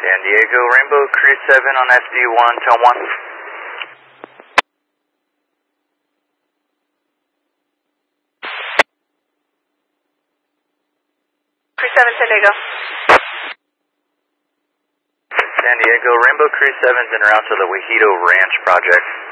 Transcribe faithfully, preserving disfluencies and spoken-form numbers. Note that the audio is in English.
San Diego, Rainbow Crew seven on S D one, tone one. Crew seven, San Diego. San Diego, Rainbow Crew seven's en route to the Wajito Ranch project.